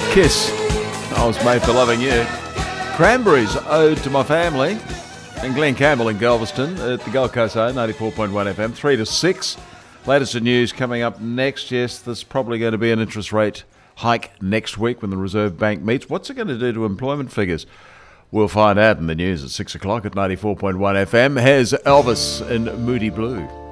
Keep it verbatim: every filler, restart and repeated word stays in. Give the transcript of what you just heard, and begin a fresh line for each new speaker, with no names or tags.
Kiss. I was made for loving you. Cranberries, Ode to My Family. And Glenn Campbell in Galveston at the Gold Coast A, ninety-four point one F M, three to six. Latest in news coming up next. Yes, there's probably going to be an interest rate hike next week when the Reserve Bank meets. What's it going to do to employment figures? We'll find out in the news at six o'clock at ninety-four point one F M. Here's Elvis in Moody Blue.